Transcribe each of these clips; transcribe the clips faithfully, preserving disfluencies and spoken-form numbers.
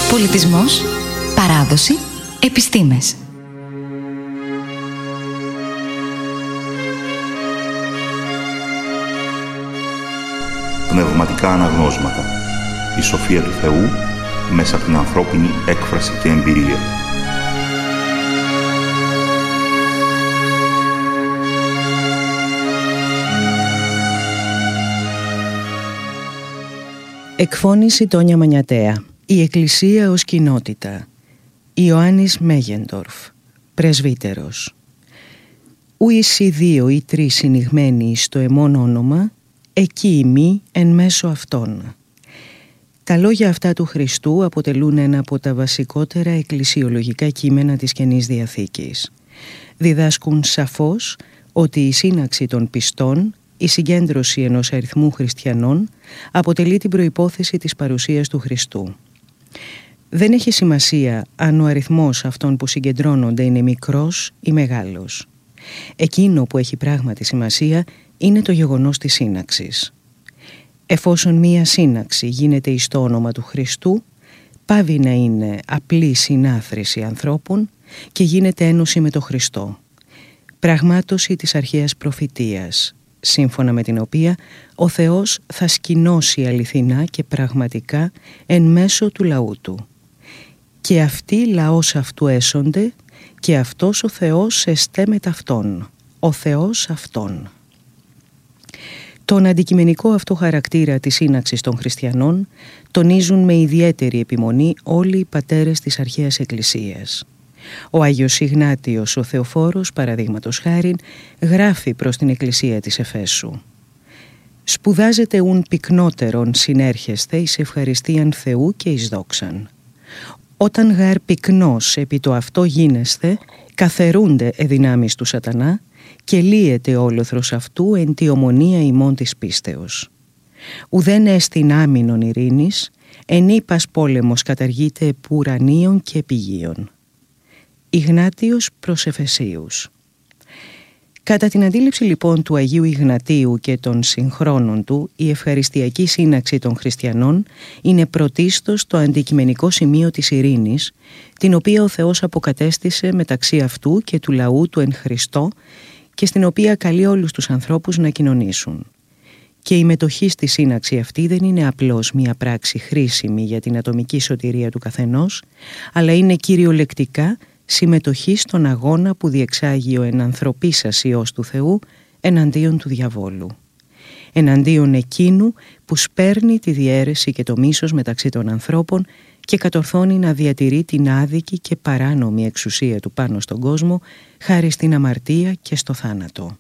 Πολιτισμός, παράδοση, επιστήμες. Πνευματικά αναγνώσματα. Η σοφία του Θεού μέσα από την ανθρώπινη έκφραση και εμπειρία. Εκφώνηση Τόνια Μανιατέα. Η Εκκλησία ως κοινότητα. Ιωάννης Μέγεντορφ, πρεσβύτερος. Ου οι δύο ή τρεις συνηγμένοι στο εμόν όνομα, εκεί ημί εν μέσω αυτών. Τα λόγια αυτά του Χριστού αποτελούν ένα από τα βασικότερα εκκλησιολογικά κείμενα της Καινής Διαθήκης. Διδάσκουν σαφώς ότι η σύναξη των πιστών, η συγκέντρωση ενός αριθμού χριστιανών, αποτελεί την προϋπόθεση της παρουσίας του Χριστού. Δεν έχει σημασία αν ο αριθμός αυτών που συγκεντρώνονται είναι μικρός ή μεγάλος. Εκείνο που έχει πράγματι σημασία είναι το γεγονός της σύναξης. Εφόσον μία σύναξη γίνεται εις το όνομα του Χριστού, πάβει να είναι απλή συνάθρηση ανθρώπων και γίνεται ένωση με τον Χριστό. Πραγμάτωση της αρχαίας προφητείας, σύμφωνα με την οποία ο Θεός θα σκηνώσει αληθινά και πραγματικά εν μέσω του λαού Του. Και αυτοί λαός αυτού έσονται και αυτός ο Θεός εστέ με ταυτόν, ο Θεός αυτόν. Τον αντικειμενικό αυτό χαρακτήρα της σύναξης των χριστιανών τονίζουν με ιδιαίτερη επιμονή όλοι οι πατέρες της αρχαίας Εκκλησίας. Ο Άγιος Ιγνάτιος ο Θεοφόρος, παραδείγματος χάριν, γράφει προς την Εκκλησία της Εφέσου: «Σπουδάζετε ουν πυκνότερον συνέρχεστε εις ευχαριστίαν Θεού και εις δόξαν. Όταν γάρ πυκνός επί το αυτό γίνεσθε, καθερούνται εδυνάμεις του σατανά και λύεται όλοθρος αυτού εν τη ομονία ημών της πίστεως. Ουδέν εστιν άμυνον ειρήνης, εν ύπας πόλεμος καταργείται επ' ουρανίων και επιγείων». Ιγνάτιος προς Εφεσίους. Κατά την αντίληψη λοιπόν του Αγίου Ιγνατίου και των συγχρόνων του, η ευχαριστιακή σύναξη των χριστιανών είναι πρωτίστως το αντικειμενικό σημείο της ειρήνης, την οποία ο Θεός αποκατέστησε μεταξύ αυτού και του λαού του εν Χριστώ και στην οποία καλεί όλους τους ανθρώπους να κοινωνήσουν. Και η μετοχή στη σύναξη αυτή δεν είναι απλώς μια πράξη χρήσιμη για την ατομική σωτηρία του καθενός, αλλά είναι κυριολεκτικά συμμετοχή στον αγώνα που διεξάγει ο ενανθρωπίσας Υιός του Θεού εναντίον του διαβόλου. Εναντίον εκείνου που σπέρνει τη διαίρεση και το μίσος μεταξύ των ανθρώπων και κατορθώνει να διατηρεί την άδικη και παράνομη εξουσία του πάνω στον κόσμο χάρη στην αμαρτία και στο θάνατο.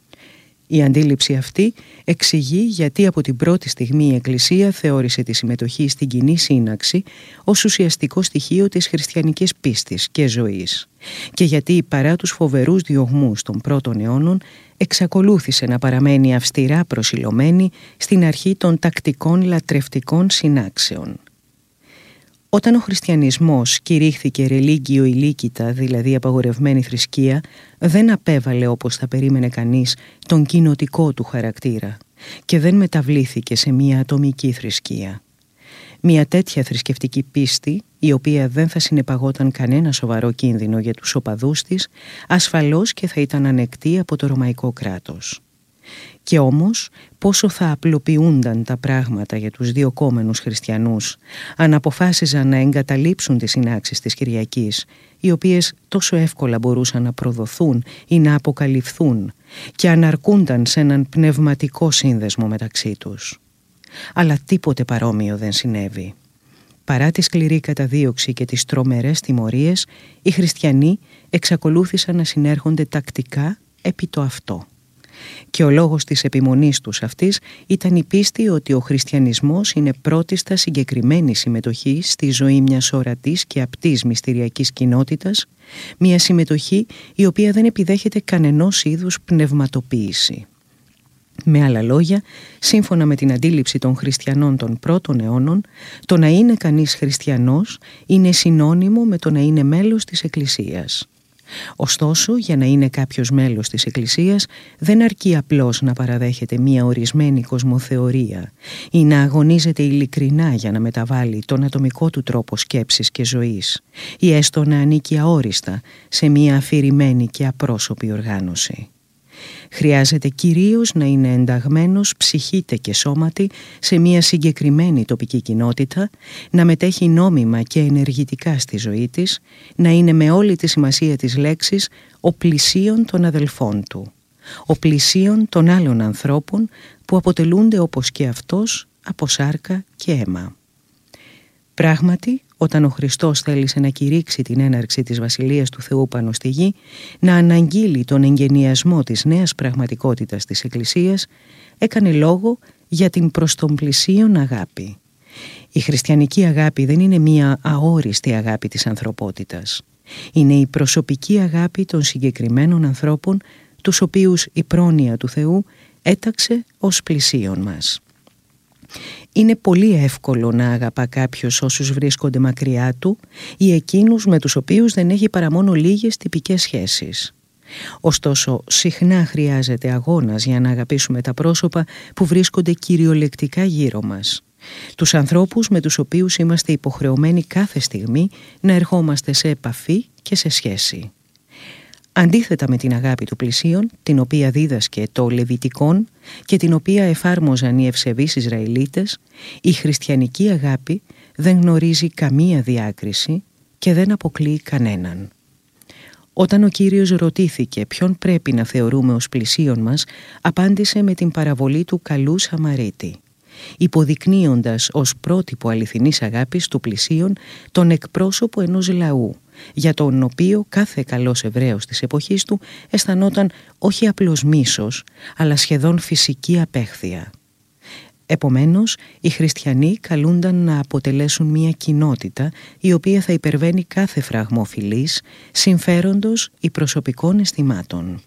Η αντίληψη αυτή εξηγεί γιατί από την πρώτη στιγμή η Εκκλησία θεώρησε τη συμμετοχή στην κοινή σύναξη ως ουσιαστικό στοιχείο της χριστιανικής πίστης και ζωής και γιατί παρά τους φοβερούς διωγμούς των πρώτων αιώνων εξακολούθησε να παραμένει αυστηρά προσιλωμένη στην αρχή των τακτικών λατρευτικών συνάξεων. Όταν ο χριστιανισμός κηρύχθηκε ρελίγιο ηλίκητα, δηλαδή απαγορευμένη θρησκεία, δεν απέβαλε όπως θα περίμενε κανείς τον κοινοτικό του χαρακτήρα και δεν μεταβλήθηκε σε μια ατομική θρησκεία. Μια τέτοια θρησκευτική πίστη, η οποία δεν θα συνεπαγόταν κανένα σοβαρό κίνδυνο για τους οπαδούς της, ασφαλώς και θα ήταν ανεκτή από το Ρωμαϊκό κράτος. Και όμως πόσο θα απλοποιούνταν τα πράγματα για τους διωκόμενους χριστιανούς αν αποφάσιζαν να εγκαταλείψουν τις συνάξεις της Κυριακής, οι οποίες τόσο εύκολα μπορούσαν να προδοθούν ή να αποκαλυφθούν και αναρκούνταν σε έναν πνευματικό σύνδεσμο μεταξύ τους. Αλλά τίποτε παρόμοιο δεν συνέβη. Παρά τη σκληρή καταδίωξη και τις τρομερές τιμωρίες, οι χριστιανοί εξακολούθησαν να συνέρχονται τακτικά επί το αυτό. Και ο λόγος της επιμονής τους αυτής ήταν η πίστη ότι ο χριστιανισμός είναι πρώτιστα συγκεκριμένη συμμετοχή στη ζωή μιας ορατής και απτής μυστηριακής κοινότητας, μια συμμετοχή η οποία δεν επιδέχεται κανενός είδους πνευματοποίηση. Με άλλα λόγια, σύμφωνα με την αντίληψη των χριστιανών των πρώτων αιώνων, το να είναι κανείς χριστιανός είναι συνώνυμο με το να είναι μέλος της Εκκλησίας. Ωστόσο, για να είναι κάποιος μέλος της Εκκλησίας, δεν αρκεί απλώς να παραδέχεται μία ορισμένη κοσμοθεωρία ή να αγωνίζεται ειλικρινά για να μεταβάλει τον ατομικό του τρόπο σκέψης και ζωής, ή έστω να ανήκει αόριστα σε μία αφηρημένη και απρόσωπη οργάνωση. Χρειάζεται κυρίως να είναι ενταγμένος ψυχήτε και σώματι σε μια συγκεκριμένη τοπική κοινότητα, να μετέχει νόμιμα και ενεργητικά στη ζωή της, να είναι με όλη τη σημασία της λέξης ο πλησίον των αδελφών του, ο πλησίον των άλλων ανθρώπων που αποτελούνται όπως και αυτός από σάρκα και αίμα. Πράγματι, όταν ο Χριστός θέλησε να κηρύξει την έναρξη της Βασιλείας του Θεού πάνω στη γη, να αναγγείλει τον εγγενιασμό της νέας πραγματικότητας της Εκκλησίας, έκανε λόγο για την προς τον πλησίον αγάπη. Η χριστιανική αγάπη δεν είναι μία αόριστη αγάπη της ανθρωπότητας. Είναι η προσωπική αγάπη των συγκεκριμένων ανθρώπων, τους οποίους η πρόνοια του Θεού έταξε ως πλησίον μας. Είναι πολύ εύκολο να αγαπά κάποιος όσους βρίσκονται μακριά του ή εκείνους με τους οποίους δεν έχει παρά μόνο λίγες τυπικές σχέσεις. Ωστόσο, συχνά χρειάζεται αγώνας για να αγαπήσουμε τα πρόσωπα που βρίσκονται κυριολεκτικά γύρω μας. Τους ανθρώπους με τους οποίους είμαστε υποχρεωμένοι κάθε στιγμή να ερχόμαστε σε επαφή και σε σχέση. Αντίθετα με την αγάπη του πλησίον, την οποία δίδασκε το Λεβιτικόν και την οποία εφάρμοζαν οι ευσεβείς Ισραηλίτες, η χριστιανική αγάπη δεν γνωρίζει καμία διάκριση και δεν αποκλείει κανέναν. Όταν ο Κύριος ρωτήθηκε ποιον πρέπει να θεωρούμε ως πλησίον μας, απάντησε με την παραβολή του καλού Σαμαρίτη, υποδεικνύοντας ως πρότυπο αληθινής αγάπης του πλησίον τον εκπρόσωπο ενός λαού, για τον οποίο κάθε καλός Εβραίος της εποχής του αισθανόταν όχι απλώς μίσος, αλλά σχεδόν φυσική απέχθεια. Επομένως, οι χριστιανοί καλούνταν να αποτελέσουν μια κοινότητα η οποία θα υπερβαίνει κάθε φραγμό φυλής, συμφέροντος ή προσωπικών αισθημάτων.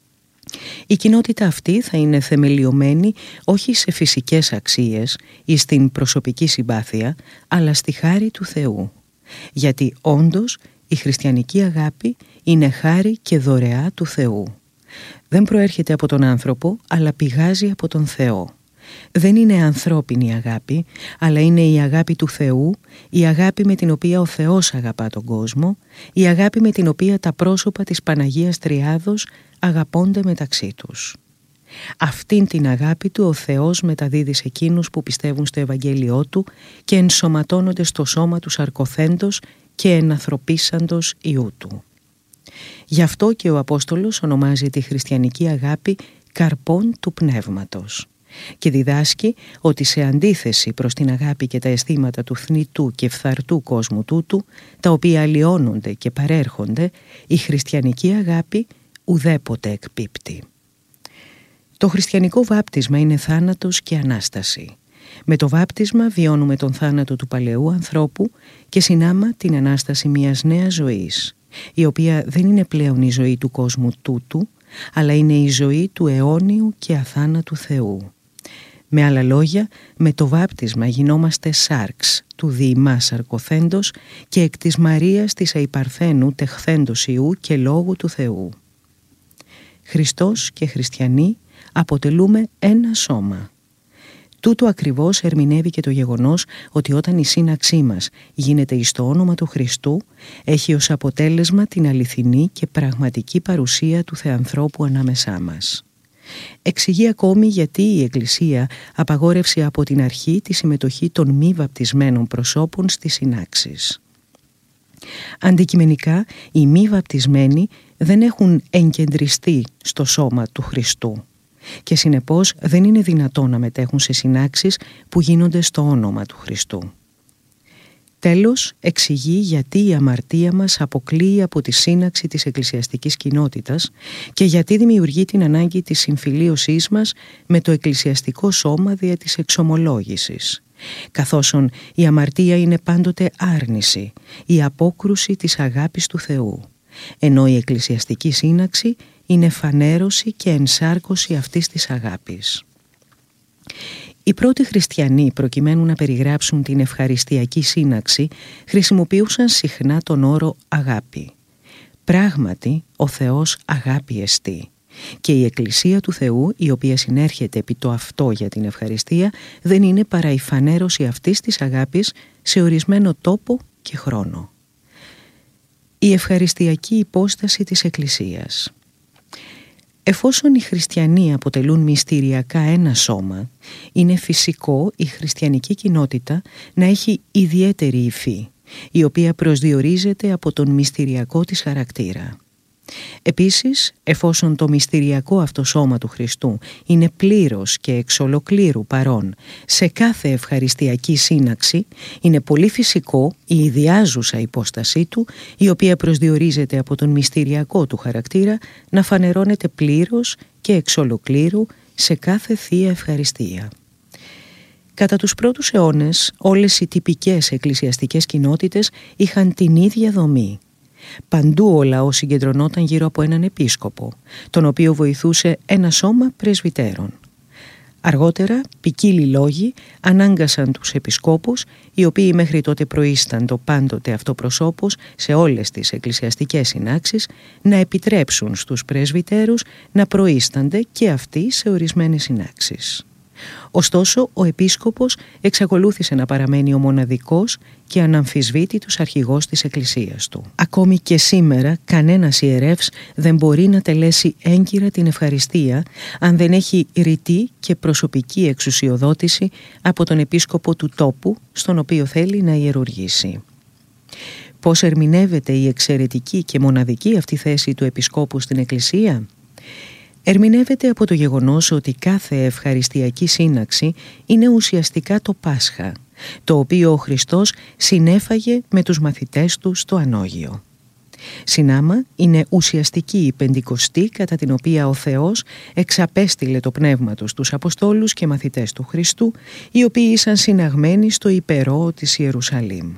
Η κοινότητα αυτή θα είναι θεμελιωμένη όχι σε φυσικές αξίες ή στην προσωπική συμπάθεια, αλλά στη χάρη του Θεού. Γιατί όντως η χριστιανική αγάπη είναι χάρη και δωρεά του Θεού. Δεν προέρχεται από τον άνθρωπο, αλλά πηγάζει από τον Θεό. Δεν είναι ανθρώπινη αγάπη, αλλά είναι η αγάπη του Θεού, η αγάπη με την οποία ο Θεός αγαπά τον κόσμο, η αγάπη με την οποία τα πρόσωπα της Παναγίας Τριάδος αγαπώνται μεταξύ τους. Αυτήν την αγάπη του ο Θεός μεταδίδει σε εκείνους που πιστεύουν στο Ευαγγέλιό του και ενσωματώνονται στο σώμα του σαρκοθέντος και ενανθρωπίσαντος Υιού του. Γι' αυτό και ο Απόστολος ονομάζει τη χριστιανική αγάπη καρπών του πνεύματος και διδάσκει ότι σε αντίθεση προς την αγάπη και τα αισθήματα του θνητού και φθαρτού κόσμου τούτου, τα οποία αλλοιώνονται και παρέρχονται, η χριστιανική αγάπη ουδέποτε εκπίπτει. Το χριστιανικό βάπτισμα είναι θάνατος και Ανάσταση. Με το βάπτισμα βιώνουμε τον θάνατο του παλαιού ανθρώπου και συνάμα την Ανάσταση μιας νέας ζωής, η οποία δεν είναι πλέον η ζωή του κόσμου τούτου, αλλά είναι η ζωή του αιώνιου και αθάνατου Θεού. Με άλλα λόγια, με το βάπτισμα γινόμαστε σάρξ του διημά σαρκοθέντος και εκ της Μαρίας της αϊπαρθένου τεχθέντος Υιού και Λόγου του Θεού. Χριστός και χριστιανοί αποτελούμε ένα σώμα. Τούτο ακριβώς ερμηνεύει και το γεγονός ότι όταν η σύναξή μας γίνεται εις το όνομα του Χριστού, έχει ως αποτέλεσμα την αληθινή και πραγματική παρουσία του Θεανθρώπου ανάμεσά μας. Εξηγεί ακόμη γιατί η Εκκλησία απαγόρευσε από την αρχή τη συμμετοχή των μη βαπτισμένων προσώπων στις συνάξεις. Αντικειμενικά, οι μη βαπτισμένοι δεν έχουν εγκεντριστεί στο σώμα του Χριστού και συνεπώς δεν είναι δυνατόν να μετέχουν σε συνάξεις που γίνονται στο όνομα του Χριστού. Τέλος, εξηγεί γιατί η αμαρτία μας αποκλείει από τη σύναξη της εκκλησιαστικής κοινότητας και γιατί δημιουργεί την ανάγκη της συμφιλίωσής μας με το εκκλησιαστικό σώμα δια της εξομολόγησης, καθώς η αμαρτία είναι πάντοτε άρνηση, η απόκρουση της αγάπης του Θεού, ενώ η εκκλησιαστική σύναξη είναι φανέρωση και ενσάρκωση αυτής της αγάπης. Οι πρώτοι χριστιανοί, προκειμένου να περιγράψουν την ευχαριστιακή σύναξη, χρησιμοποιούσαν συχνά τον όρο αγάπη. Πράγματι, ο Θεός αγάπη εστί. Και η Εκκλησία του Θεού, η οποία συνέρχεται επί το αυτό για την ευχαριστία, δεν είναι παρά η φανέρωση αυτής της αγάπης σε ορισμένο τόπο και χρόνο. Η ευχαριστιακή υπόσταση της Εκκλησίας. Εφόσον οι χριστιανοί αποτελούν μυστηριακά ένα σώμα, είναι φυσικό η χριστιανική κοινότητα να έχει ιδιαίτερη υφή, η οποία προσδιορίζεται από τον μυστηριακό της χαρακτήρα. Επίσης, εφόσον το μυστηριακό αυτό σώμα του Χριστού είναι πλήρως και εξ ολοκλήρου παρόν σε κάθε ευχαριστιακή σύναξη, είναι πολύ φυσικό η ιδιάζουσα υπόστασή του, η οποία προσδιορίζεται από τον μυστηριακό του χαρακτήρα, να φανερώνεται πλήρως και εξ ολοκλήρου σε κάθε θεία ευχαριστία. Κατά τους πρώτους αιώνες, όλες οι τυπικές εκκλησιαστικές κοινότητες είχαν την ίδια δομή. Παντού ο λαός συγκεντρωνόταν γύρω από έναν επίσκοπο, τον οποίο βοηθούσε ένα σώμα πρεσβυτέρων. Αργότερα, ποικίλοι λόγοι ανάγκασαν τους επισκόπους, οι οποίοι μέχρι τότε προείσταντο πάντοτε αυτοπροσώπους σε όλες τις εκκλησιαστικές συνάξεις, να επιτρέψουν στους πρεσβυτέρους να προείστανται και αυτοί σε ορισμένες συνάξεις. Ωστόσο, ο επίσκοπος εξακολούθησε να παραμένει ο μοναδικός και αναμφισβήτητος αρχηγός της Εκκλησίας του. Ακόμη και σήμερα, κανένας ιερεύς δεν μπορεί να τελέσει έγκυρα την ευχαριστία αν δεν έχει ρητή και προσωπική εξουσιοδότηση από τον επίσκοπο του τόπου στον οποίο θέλει να ιερουργήσει. Πώς ερμηνεύεται η εξαιρετική και μοναδική αυτή θέση του επισκόπου στην Εκκλησία? Ερμηνεύεται από το γεγονός ότι κάθε ευχαριστιακή σύναξη είναι ουσιαστικά το Πάσχα, το οποίο ο Χριστός συνέφαγε με τους μαθητές του στο Ανώγειο. Συνάμα είναι ουσιαστική η Πεντηκοστή, κατά την οποία ο Θεός εξαπέστειλε το πνεύμα του στους Αποστόλους και μαθητές του Χριστού, οι οποίοι ήσαν συναγμένοι στο υπερό της Ιερουσαλήμ.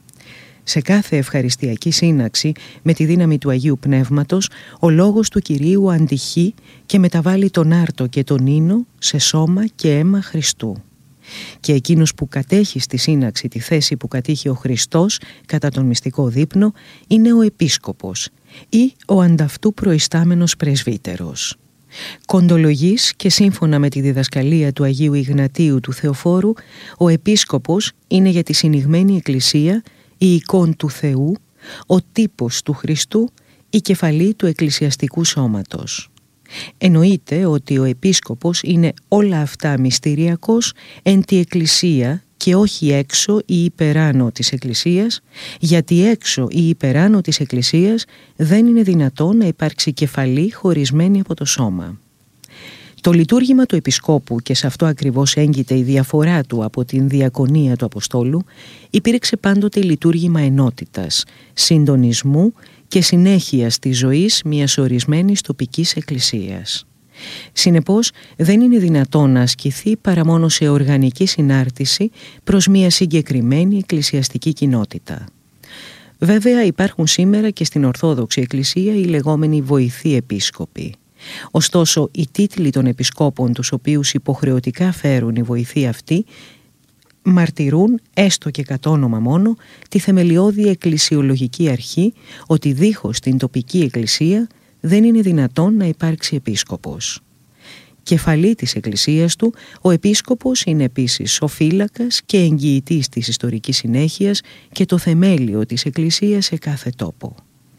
Σε κάθε ευχαριστιακή σύναξη, με τη δύναμη του Αγίου Πνεύματος, ο λόγος του Κυρίου αντυχεί και μεταβάλλει τον άρτο και τον ίνο σε σώμα και αίμα Χριστού. Και εκείνος που κατέχει στη σύναξη τη θέση που κατήχε ο Χριστός κατά τον μυστικό δείπνο είναι ο επίσκοπος ή ο ανταυτού προϊστάμενος πρεσβύτερος. Κοντολογής και σύμφωνα με τη διδασκαλία του Αγίου Ιγνατίου του Θεοφόρου, ο επίσκοπος είναι για τη συνηγμένη Εκκλησία η εικόν του Θεού, ο τύπος του Χριστού, η κεφαλή του εκκλησιαστικού σώματος. Εννοείται ότι ο επίσκοπος είναι όλα αυτά μυστηριακός εν τη Εκκλησία και όχι έξω ή υπεράνω της Εκκλησίας, γιατί έξω ή υπεράνω της Εκκλησίας δεν είναι δυνατόν να υπάρξει κεφαλή χωρισμένη από το σώμα. Το λειτουργήμα του επισκόπου, και σε αυτό ακριβώς έγκυται η διαφορά του από την διακονία του Αποστόλου, υπήρξε πάντοτε λειτουργήμα ενότητας, συντονισμού και συνέχειας της ζωής μιας ορισμένης τοπικής εκκλησίας. Συνεπώς, δεν είναι δυνατόν να ασκηθεί παρά μόνο σε οργανική συνάρτηση προς μια συγκεκριμένη εκκλησιαστική κοινότητα. Βέβαια, υπάρχουν σήμερα και στην Ορθόδοξη Εκκλησία οι λεγόμενοι βοηθοί επίσκοποι. Ωστόσο, οι τίτλοι των επισκόπων, τους οποίους υποχρεωτικά φέρουν οι βοηθοί αυτοί, μαρτυρούν, έστω και κατ' όνομα μόνο, τη θεμελιώδη εκκλησιολογική αρχή ότι δίχως την τοπική εκκλησία δεν είναι δυνατόν να υπάρξει επίσκοπος. Κεφαλή της εκκλησίας του, ο επίσκοπος είναι επίσης ο φύλακας και εγγυητής της ιστορικής συνέχειας και το θεμέλιο της εκκλησίας σε κάθε τόπο.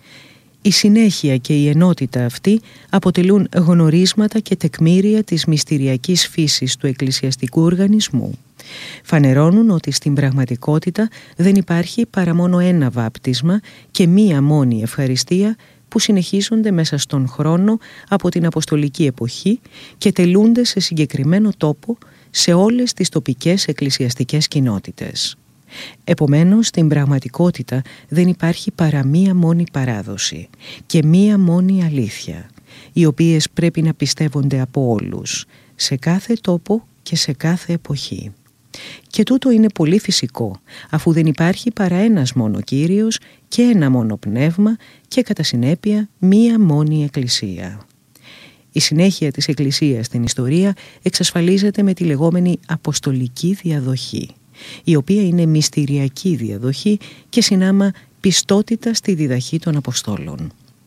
Η συνέχεια και η ενότητα αυτή αποτελούν γνωρίσματα και τεκμήρια της μυστηριακής φύσης του εκκλησιαστικού οργανισμού. Φανερώνουν ότι στην πραγματικότητα δεν υπάρχει παρά μόνο ένα βάπτισμα και μία μόνη ευχαριστία που συνεχίζονται μέσα στον χρόνο από την Αποστολική εποχή και τελούνται σε συγκεκριμένο τόπο σε όλες τις τοπικές εκκλησιαστικές κοινότητες. Επομένως, στην πραγματικότητα δεν υπάρχει παρά μία μόνη παράδοση και μία μόνη αλήθεια, οι οποίες πρέπει να πιστεύονται από όλους, σε κάθε τόπο και σε κάθε εποχή. Και τούτο είναι πολύ φυσικό, αφού δεν υπάρχει παρά ένας μόνο Κύριος και ένα μόνο πνεύμα και κατά συνέπεια μία μόνη Εκκλησία. Η συνέχεια της Εκκλησίας στην ιστορία εξασφαλίζεται με τη λεγόμενη Αποστολική διαδοχή, η οποία είναι μυστηριακή διαδοχή και συνάμα πιστότητα στη διδαχή των Αποστόλων.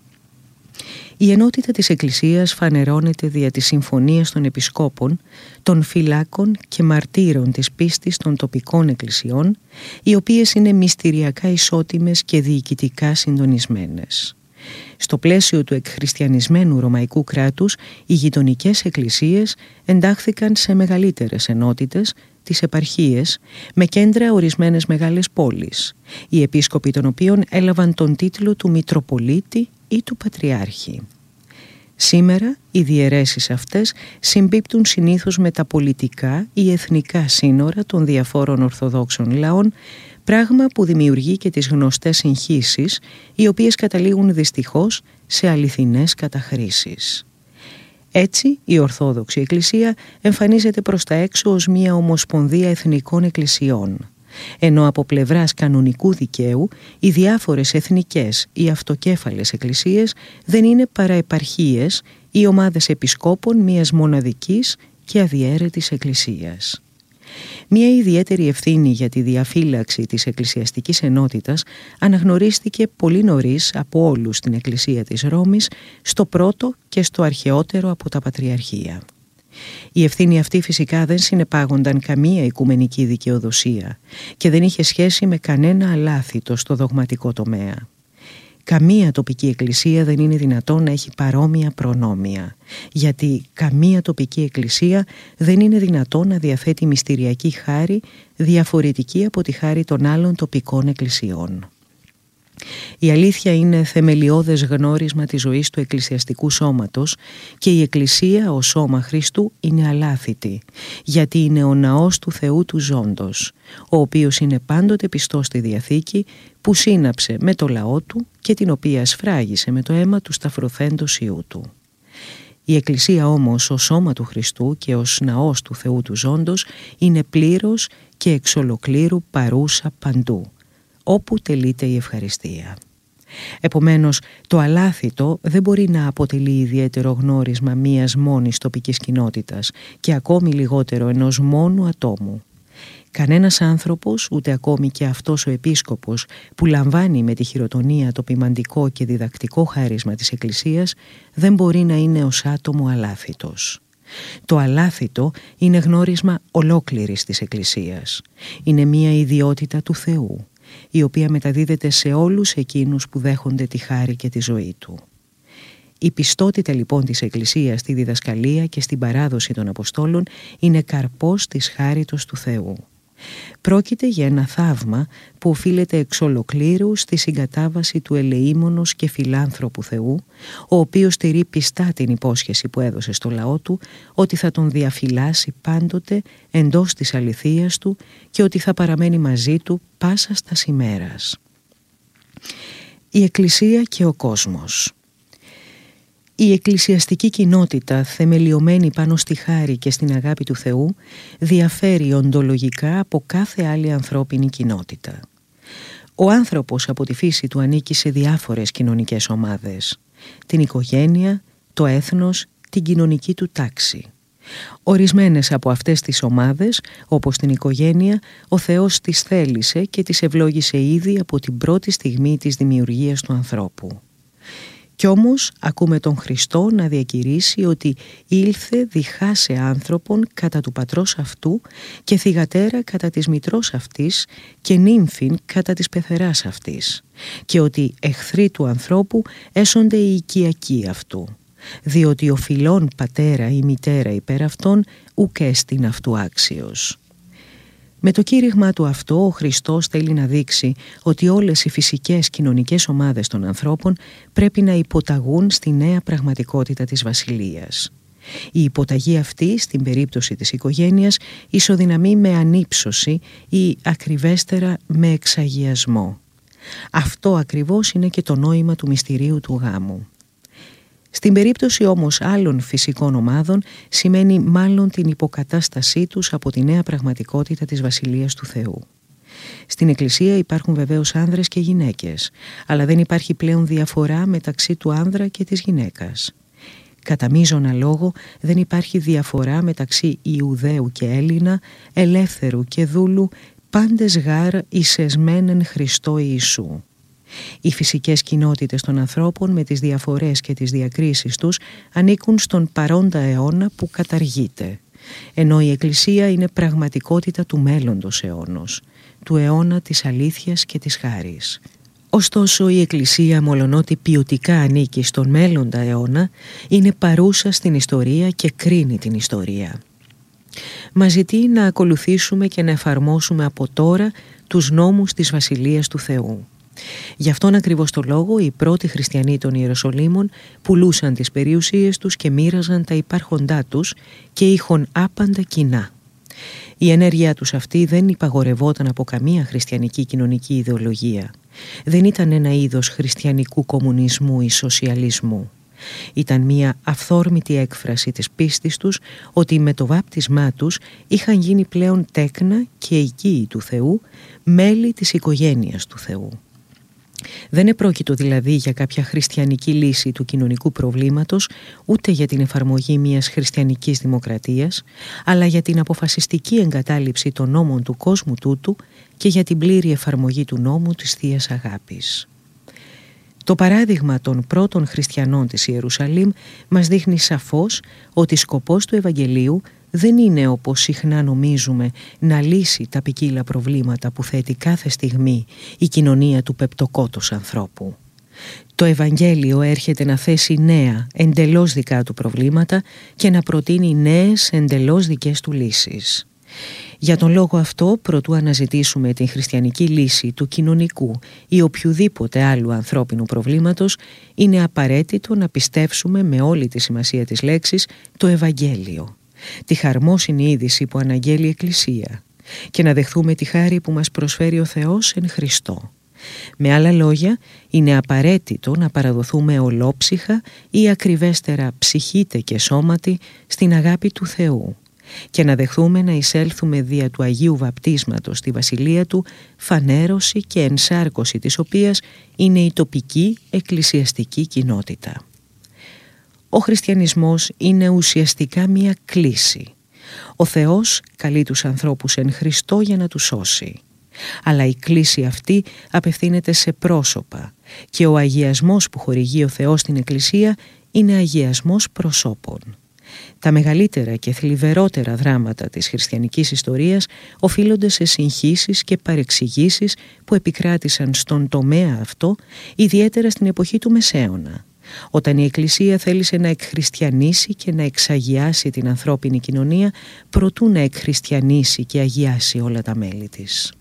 Η ενότητα της Εκκλησίας φανερώνεται δια της συμφωνίας των επισκόπων, των φυλάκων και μαρτύρων της πίστης των τοπικών εκκλησιών, οι οποίες είναι μυστηριακά ισότιμες και διοικητικά συντονισμένες. Στο πλαίσιο του εκχριστιανισμένου ρωμαϊκού κράτους, οι γειτονικές εκκλησίες εντάχθηκαν σε μεγαλύτερες ενότητες, τις επαρχίες, με κέντρα ορισμένες μεγάλες πόλεις, οι επίσκοποι των οποίων έλαβαν τον τίτλο του Μητροπολίτη ή του Πατριάρχη. Σήμερα οι διαιρέσεις αυτές συμπίπτουν συνήθως με τα πολιτικά ή εθνικά σύνορα των διαφόρων ορθοδόξων λαών, πράγμα που δημιουργεί και τις γνωστές συγχύσεις, οι οποίες καταλήγουν δυστυχώς σε αληθινές καταχρήσεις. Έτσι, η Ορθόδοξη Εκκλησία εμφανίζεται προς τα έξω ως μια ομοσπονδία εθνικών εκκλησιών, ενώ από πλευράς κανονικού δικαίου οι διάφορες εθνικές ή αυτοκέφαλες εκκλησίες δεν είναι παρά επαρχίες ή ομάδες επισκόπων μιας μοναδικής και αδιαίρετης εκκλησίας. Μια ιδιαίτερη ευθύνη για τη διαφύλαξη της εκκλησιαστικής ενότητας αναγνωρίστηκε πολύ νωρίς από όλους στην Εκκλησία της Ρώμης, στο πρώτο και στο αρχαιότερο από τα Πατριαρχία. Η ευθύνη αυτή φυσικά δεν συνεπάγονταν καμία οικουμενική δικαιοδοσία και δεν είχε σχέση με κανένα αλάθητο στο δογματικό τομέα. Καμία τοπική εκκλησία δεν είναι δυνατόν να έχει παρόμοια προνόμια, γιατί καμία τοπική εκκλησία δεν είναι δυνατόν να διαθέτει μυστηριακή χάρη διαφορετική από τη χάρη των άλλων τοπικών εκκλησιών. Η αλήθεια είναι θεμελιώδες γνώρισμα της ζωής του εκκλησιαστικού σώματος και η Εκκλησία ως σώμα Χριστού είναι αλάθητη, γιατί είναι ο ναός του Θεού του ζώντος, ο οποίος είναι πάντοτε πιστός στη Διαθήκη που σύναψε με το λαό του και την οποία σφράγισε με το αίμα του σταυρωθέντος Υιού του. Η Εκκλησία όμως ως σώμα του Χριστού και ως ναός του Θεού του ζώντος είναι πλήρως και εξ ολοκλήρου παρούσα παντού, όπου τελείται η ευχαριστία. Επομένως, το αλάθητο δεν μπορεί να αποτελεί ιδιαίτερο γνώρισμα μίας μόνης τοπικής κοινότητας και ακόμη λιγότερο ενός μόνου ατόμου. Κανένας άνθρωπος, ούτε ακόμη και αυτός ο επίσκοπος που λαμβάνει με τη χειροτονία το ποιμαντικό και διδακτικό χάρισμα της Εκκλησίας, δεν μπορεί να είναι ως άτομο αλάθητος. Το αλάθητο είναι γνώρισμα ολόκληρης της Εκκλησίας. Είναι μία ιδιότητα του Θεού, η οποία μεταδίδεται σε όλους εκείνους που δέχονται τη χάρη και τη ζωή του. Η πιστότητα λοιπόν της Εκκλησίας στη διδασκαλία και στην παράδοση των Αποστόλων είναι καρπός της χάριτος του Θεού. Πρόκειται για ένα θαύμα που οφείλεται εξ ολοκλήρου στη συγκατάβαση του ελεήμονος και φιλάνθρωπου Θεού, ο οποίος τηρεί πιστά την υπόσχεση που έδωσε στο λαό του ότι θα τον διαφυλάσει πάντοτε εντός της αληθείας του και ότι θα παραμένει μαζί του πάσα στας ημέρας. Η Εκκλησία και ο κόσμος. Η εκκλησιαστική κοινότητα, θεμελιωμένη πάνω στη χάρη και στην αγάπη του Θεού, διαφέρει οντολογικά από κάθε άλλη ανθρώπινη κοινότητα. Ο άνθρωπος από τη φύση του ανήκει σε διάφορες κοινωνικές ομάδες: την οικογένεια, το έθνος, την κοινωνική του τάξη. Ορισμένες από αυτές τις ομάδες, όπως την οικογένεια, ο Θεός τις θέλησε και τις ευλόγησε ήδη από την πρώτη στιγμή της δημιουργίας του ανθρώπου. Κι όμως ακούμε τον Χριστό να διακηρύσει ότι ήλθε διχάσε άνθρωπον κατά του πατρός αυτού και θυγατέρα κατά της μητρός αυτής και νύμφην κατά της πεθεράς αυτής, και ότι εχθροί του ανθρώπου έσονται οι οικιακοί αυτού, διότι ο φιλών πατέρα ή μητέρα υπέρ αυτών ουκ έστιν αυτού άξιος. Με το κήρυγμα του αυτό ο Χριστός θέλει να δείξει ότι όλες οι φυσικές κοινωνικές ομάδες των ανθρώπων πρέπει να υποταγούν στη νέα πραγματικότητα της βασιλείας. Η υποταγή αυτή, στην περίπτωση της οικογένειας, ισοδυναμεί με ανύψωση ή ακριβέστερα με εξαγιασμό. Αυτό ακριβώς είναι και το νόημα του μυστηρίου του γάμου. Στην περίπτωση όμως άλλων φυσικών ομάδων σημαίνει μάλλον την υποκατάστασή τους από τη νέα πραγματικότητα της Βασιλείας του Θεού. Στην Εκκλησία υπάρχουν βεβαίως άνδρες και γυναίκες, αλλά δεν υπάρχει πλέον διαφορά μεταξύ του άνδρα και της γυναίκας. Κατά μείζωνα λόγο δεν υπάρχει διαφορά μεταξύ Ιουδαίου και Έλληνα, ελεύθερου και δούλου, πάντες γάρ εισεσμένεν Χριστό Ιησού. Οι φυσικές κοινότητες των ανθρώπων με τις διαφορές και τις διακρίσεις τους ανήκουν στον παρόντα αιώνα που καταργείται, ενώ η Εκκλησία είναι πραγματικότητα του μέλλοντος αιώνος, του αιώνα της αλήθειας και της χάρης. Ωστόσο η Εκκλησία, μολονότι ποιοτικά ανήκει στον μέλλοντα αιώνα, είναι παρούσα στην ιστορία και κρίνει την ιστορία. Μας ζητεί να ακολουθήσουμε και να εφαρμόσουμε από τώρα τους νόμους της Βασιλείας του Θεού. Γι' αυτόν ακριβώς το λόγο οι πρώτοι χριστιανοί των Ιεροσολύμων πουλούσαν τις περιουσίες τους και μοίραζαν τα υπάρχοντά τους και είχον άπαντα κοινά. Η ενέργειά τους αυτή δεν υπαγορευόταν από καμία χριστιανική κοινωνική ιδεολογία. Δεν ήταν ένα είδος χριστιανικού κομμουνισμού ή σοσιαλισμού. Ήταν μια αυθόρμητη έκφραση της πίστης τους ότι με το βάπτισμά τους είχαν γίνει πλέον τέκνα και οικείοι του Θεού, μέλη της οικογένειας του Θεού. Δεν επρόκειτο δηλαδή για κάποια χριστιανική λύση του κοινωνικού προβλήματος, ούτε για την εφαρμογή μιας χριστιανικής δημοκρατίας, αλλά για την αποφασιστική εγκατάλειψη των νόμων του κόσμου τούτου και για την πλήρη εφαρμογή του νόμου της Θείας Αγάπης. Το παράδειγμα των πρώτων χριστιανών της Ιερουσαλήμ μας δείχνει σαφώς ότι σκοπός του Ευαγγελίου δεν είναι, όπως συχνά νομίζουμε, να λύσει τα ποικίλα προβλήματα που θέτει κάθε στιγμή η κοινωνία του πεπτοκότος ανθρώπου. Το Ευαγγέλιο έρχεται να θέσει νέα, εντελώς δικά του προβλήματα και να προτείνει νέες, εντελώς δικές του λύσεις. Για τον λόγο αυτό, προτού αναζητήσουμε την χριστιανική λύση του κοινωνικού ή οποιοδήποτε άλλου ανθρώπινου προβλήματος, είναι απαραίτητο να πιστέψουμε με όλη τη σημασία της λέξης το Ευαγγέλιο, τη χαρμόσυνη είδηση που αναγγέλει η Εκκλησία, και να δεχθούμε τη χάρη που μας προσφέρει ο Θεός εν Χριστώ. Με άλλα λόγια, είναι απαραίτητο να παραδοθούμε ολόψυχα ή ακριβέστερα ψυχήτε και σώματι στην αγάπη του Θεού και να δεχθούμε να εισέλθουμε δια του Αγίου Βαπτίσματος στη Βασιλεία Του, φανέρωση και ενσάρκωση της οποίας είναι η τοπική εκκλησιαστική κοινότητα. Ο χριστιανισμός είναι ουσιαστικά μία κλίση. Ο Θεός καλεί τους ανθρώπους εν Χριστώ για να τους σώσει. Αλλά η κλίση αυτή απευθύνεται σε πρόσωπα και ο αγιασμός που χορηγεί ο Θεός στην Εκκλησία είναι αγιασμός προσώπων. Τα μεγαλύτερα και θλιβερότερα δράματα της χριστιανικής ιστορίας οφείλονται σε συγχύσεις και παρεξηγήσεις που επικράτησαν στον τομέα αυτό, ιδιαίτερα στην εποχή του Μεσαίωνα, όταν η Εκκλησία θέλησε να εκχριστιανίσει και να εξαγιάσει την ανθρώπινη κοινωνία προτού να εκχριστιανίσει και αγιάσει όλα τα μέλη της.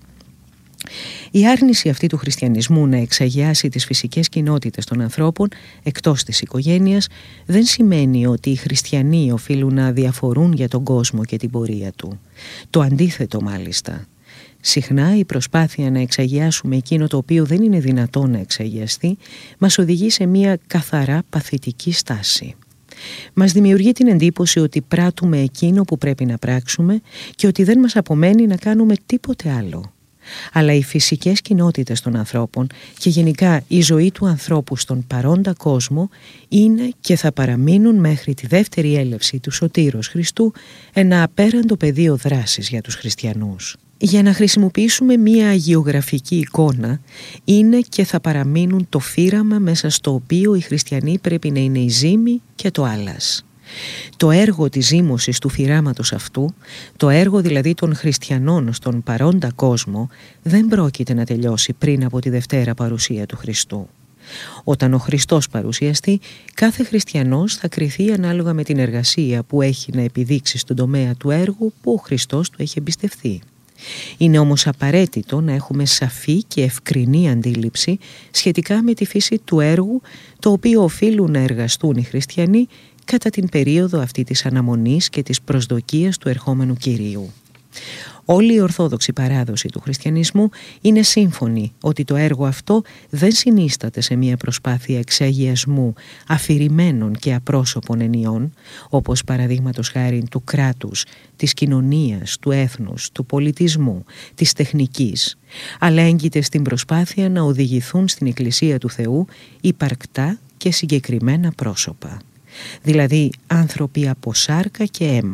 Η άρνηση αυτή του χριστιανισμού να εξαγιάσει τις φυσικές κοινότητες των ανθρώπων εκτός της οικογένειας δεν σημαίνει ότι οι χριστιανοί οφείλουν να διαφορούν για τον κόσμο και την πορεία του. Το αντίθετο μάλιστα. Συχνά η προσπάθεια να εξαγιάσουμε εκείνο το οποίο δεν είναι δυνατό να εξαγιαστεί μας οδηγεί σε μια καθαρά παθητική στάση. Μας δημιουργεί την εντύπωση ότι πράττουμε εκείνο που πρέπει να πράξουμε και ότι δεν μας απομένει να κάνουμε τίποτε άλλο. Αλλά οι φυσικές κοινότητες των ανθρώπων και γενικά η ζωή του ανθρώπου στον παρόντα κόσμο είναι και θα παραμείνουν μέχρι τη δεύτερη έλευση του Σωτήρος Χριστού ένα απέραντο πεδίο δράσης για τους χριστιανούς. Για να χρησιμοποιήσουμε μία αγιογραφική εικόνα, είναι και θα παραμείνουν το φύραμα μέσα στο οποίο οι χριστιανοί πρέπει να είναι η ζύμη και το άλας. Το έργο της ζύμωσης του φυράματος αυτού, το έργο δηλαδή των χριστιανών στον παρόντα κόσμο, δεν πρόκειται να τελειώσει πριν από τη Δευτέρα παρουσία του Χριστού. Όταν ο Χριστός παρουσιαστεί, κάθε χριστιανός θα κριθεί ανάλογα με την εργασία που έχει να επιδείξει στον τομέα του έργου που ο Χριστός του έχει εμπιστευθεί. Είναι όμως απαραίτητο να έχουμε σαφή και ευκρινή αντίληψη σχετικά με τη φύση του έργου το οποίο οφείλουν να εργαστούν οι χριστιανοί κατά την περίοδο αυτή της αναμονής και της προσδοκίας του ερχόμενου Κυρίου. Όλη η ορθόδοξη παράδοση του χριστιανισμού είναι σύμφωνη ότι το έργο αυτό δεν συνίσταται σε μια προσπάθεια εξαγιασμού αφηρημένων και απρόσωπων ενιών, όπως παραδείγματος χάριν του κράτους, της κοινωνίας, του έθνους, του πολιτισμού, της τεχνικής, αλλά έγκυται στην προσπάθεια να οδηγηθούν στην Εκκλησία του Θεού υπαρκτά και συγκεκριμένα πρόσωπα. Δηλαδή άνθρωποι από σάρκα και αίμα,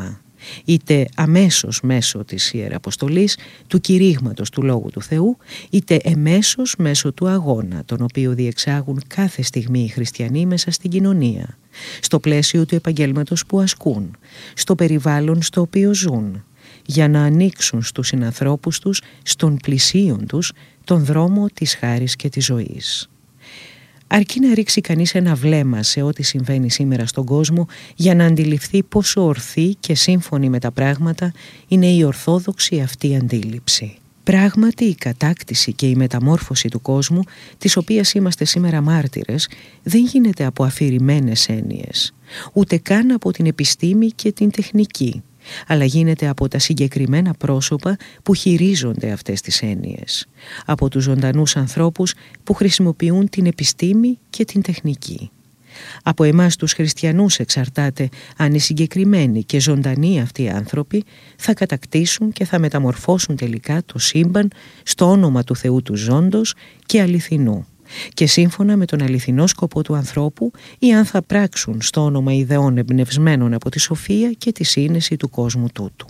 είτε αμέσως μέσω της ιεραποστολής, του κηρύγματος του Λόγου του Θεού, είτε εμέσως μέσω του αγώνα, τον οποίο διεξάγουν κάθε στιγμή οι χριστιανοί μέσα στην κοινωνία, στο πλαίσιο του επαγγέλματος που ασκούν, στο περιβάλλον στο οποίο ζουν, για να ανοίξουν στους συνανθρώπους τους, στον πλησίον τους, τον δρόμο της χάρης και της ζωής. Αρκεί να ρίξει κανείς ένα βλέμμα σε ό,τι συμβαίνει σήμερα στον κόσμο για να αντιληφθεί πόσο ορθή και σύμφωνη με τα πράγματα είναι η ορθόδοξη αυτή αντίληψη. Πράγματι η κατάκτηση και η μεταμόρφωση του κόσμου, της οποίας είμαστε σήμερα μάρτυρες, δεν γίνεται από αφηρημένες έννοιες, ούτε καν από την επιστήμη και την τεχνική, αλλά γίνεται από τα συγκεκριμένα πρόσωπα που χειρίζονται αυτές τις έννοιες, από τους ζωντανούς ανθρώπους που χρησιμοποιούν την επιστήμη και την τεχνική. Από εμάς τους χριστιανούς εξαρτάται αν οι συγκεκριμένοι και ζωντανοί αυτοί άνθρωποι θα κατακτήσουν και θα μεταμορφώσουν τελικά το σύμπαν στο όνομα του Θεού του ζώντος και αληθινού, και σύμφωνα με τον αληθινό σκοπό του ανθρώπου, ή αν θα πράξουν στο όνομα ιδεών εμπνευσμένων από τη σοφία και τη σύνεση του κόσμου τούτου.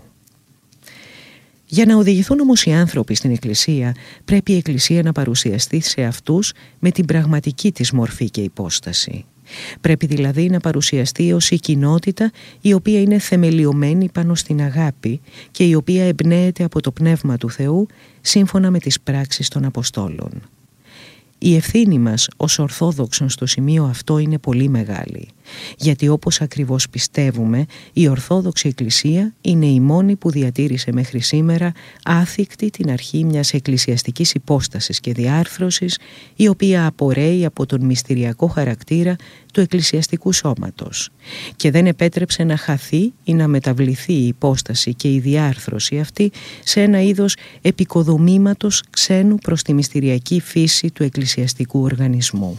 Για να οδηγηθούν όμως οι άνθρωποι στην Εκκλησία, πρέπει η Εκκλησία να παρουσιαστεί σε αυτούς με την πραγματική της μορφή και υπόσταση. Πρέπει δηλαδή να παρουσιαστεί ως η κοινότητα η οποία είναι θεμελιωμένη πάνω στην αγάπη και η οποία εμπνέεται από το Πνεύμα του Θεού σύμφωνα με τις πράξεις των Αποστόλων. Η ευθύνη μας ως Ορθόδοξων στο σημείο αυτό είναι πολύ μεγάλη, γιατί όπως ακριβώς πιστεύουμε, η Ορθόδοξη Εκκλησία είναι η μόνη που διατήρησε μέχρι σήμερα άθικτη την αρχή μιας εκκλησιαστικής υπόστασης και διάρθρωσης, η οποία απορρέει από τον μυστηριακό χαρακτήρα του εκκλησιαστικού σώματος και δεν επέτρεψε να χαθεί ή να μεταβληθεί η υπόσταση και η διάρθρωση αυτή σε ένα είδος επικοδομήματος ξένου προς τη μυστηριακή φύση του εκκλησιαστικού οργανισμού.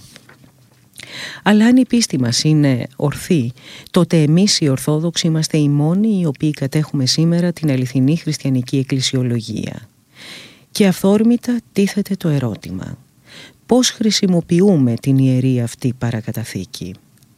Αλλά αν η πίστη μας είναι ορθή, τότε εμείς οι Ορθόδοξοι είμαστε οι μόνοι οι οποίοι κατέχουμε σήμερα την αληθινή χριστιανική εκκλησιολογία. Και αυθόρμητα τίθεται το ερώτημα: πώς χρησιμοποιούμε την ιερή αυτή παρακαταθήκη?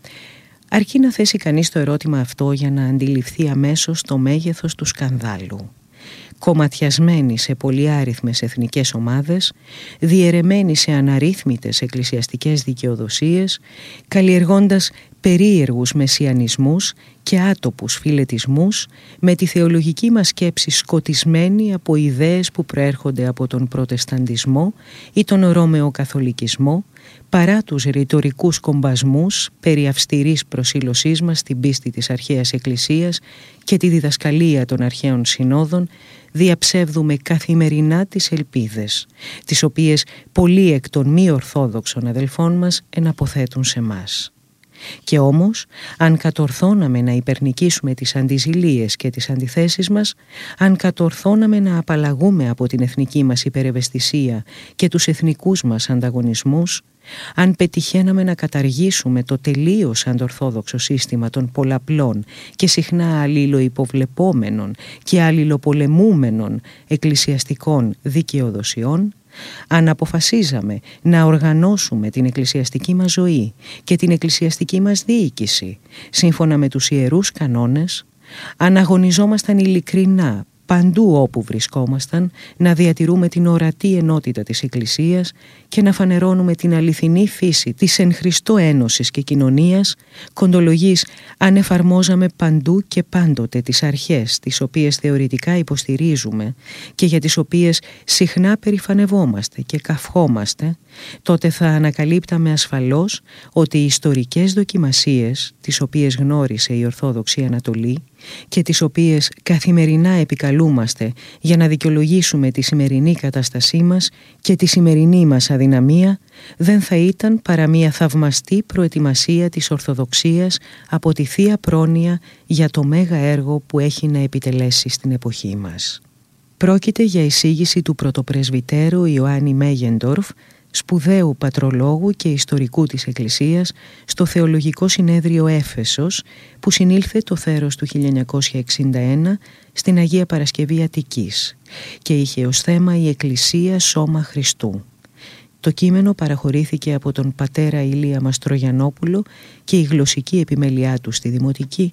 Αρκεί να θέσει κανείς το ερώτημα αυτό για να αντιληφθεί αμέσως το μέγεθος του σκανδάλου. Κομματιασμένη σε πολυάριθμες εθνικές ομάδες, διαιρεμένη σε αναρρύθμιτες εκκλησιαστικές δικαιοδοσίες, καλλιεργώντας περίεργους μεσιανισμούς και άτοπους φιλετισμούς, με τη θεολογική μας σκέψη σκοτισμένη από ιδέες που προέρχονται από τον προτεσταντισμό ή τον ρωμαιοκαθολικισμό, παρά τους ρητορικούς κομπασμούς περί αυστηρής προσήλωσής μας στην πίστη της αρχαίας Εκκλησίας και τη διδασκαλία των αρχαίων συνόδων, διαψεύδουμε καθημερινά τις ελπίδες, τις οποίες πολλοί εκ των μη ορθόδοξων αδελφών μας εναποθέτουν σε μας. Και όμως, αν κατορθώναμε να υπερνικήσουμε τις αντιζηλίες και τις αντιθέσεις μας, αν κατορθώναμε να απαλλαγούμε από την εθνική μας υπερευαισθησία και τους εθνικούς μας ανταγωνισμούς, αν πετυχαίναμε να καταργήσουμε το τελείως αντορθόδοξο σύστημα των πολλαπλών και συχνά αλληλοϊποβλεπόμενων και αλληλοπολεμούμενων εκκλησιαστικών δικαιοδοσιών, αν αποφασίζαμε να οργανώσουμε την εκκλησιαστική μας ζωή και την εκκλησιαστική μας διοίκηση σύμφωνα με τους ιερούς κανόνες, αν αγωνιζόμασταν ειλικρινά παντού όπου βρισκόμασταν να διατηρούμε την ορατή ενότητα της Εκκλησίας και να φανερώνουμε την αληθινή φύση της εν Χριστώ ένωσης και κοινωνίας, κοντολογής αν εφαρμόζαμε παντού και πάντοτε τις αρχές τις οποίες θεωρητικά υποστηρίζουμε και για τις οποίες συχνά περηφανευόμαστε και καυχόμαστε, τότε θα ανακαλύπταμε ασφαλώς ότι οι ιστορικές δοκιμασίες τις οποίες γνώρισε η Ορθόδοξη Ανατολή και τις οποίες καθημερινά επικαλούμαστε για να δικαιολογήσουμε τη σημερινή κατάστασή μας και τη σημερινή μας αδυναμία, δεν θα ήταν παρά μια θαυμαστή προετοιμασία της Ορθοδοξίας από τη Θεία Πρόνοια για το μέγα έργο που έχει να επιτελέσει στην εποχή μας. Πρόκειται για εισήγηση του πρωτοπρεσβυτέρου Ιωάννη Μέγεντορφ, σπουδαίου πατρολόγου και ιστορικού της Εκκλησίας, στο Θεολογικό Συνέδριο Έφεσος, που συνήλθε το θέρος του χίλια εννιακόσια εξήντα ένα στην Αγία Παρασκευή Αττικής και είχε ως θέμα η Εκκλησία Σώμα Χριστού. Το κείμενο παραχωρήθηκε από τον πατέρα Ηλία Μαστρογιαννόπουλο και η γλωσσική επιμέλειά του στη Δημοτική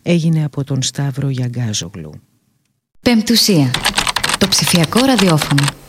έγινε από τον Σταύρο Γιαγκάζογλου. Πεμπτουσία. Το ψηφιακό ραδιόφωνο.